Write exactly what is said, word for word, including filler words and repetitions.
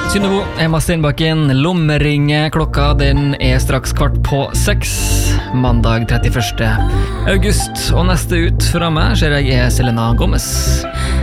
Synnøvo, Emma Steinbakken, lommeringe. Klokka den er straks kvart på seks. Mandag trettiførste august. Og neste ut fra meg ser jeg er Selena Gomez.